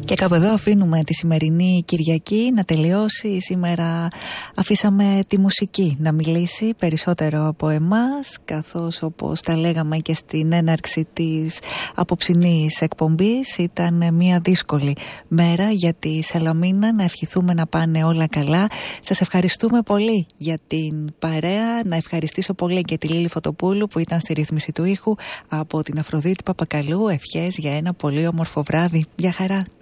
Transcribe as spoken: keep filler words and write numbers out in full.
Και κάπου εδώ αφήνουμε τη σημερινή Κυριακή να τελειώσει. Σήμερα αφήσαμε τη μουσική να μιλήσει περισσότερο από εμάς, καθώς όπως τα λέγαμε και στην έναρξη της απόψινής εκπομπής, ήταν μια δύσκολη μέρα για τη Σαλαμίνα. Να ευχηθούμε να πάνε όλα καλά. Σας ευχαριστούμε πολύ για την παρέα. Να ευχαριστήσω πολύ και τη Λίλη Φωτοπούλου που ήταν στη ρύθμιση του ήχου. Από την Αφροδίτη Παπακαλού, ευχές για ένα πολύ όμορφο βράδυ. Γεια χαρά.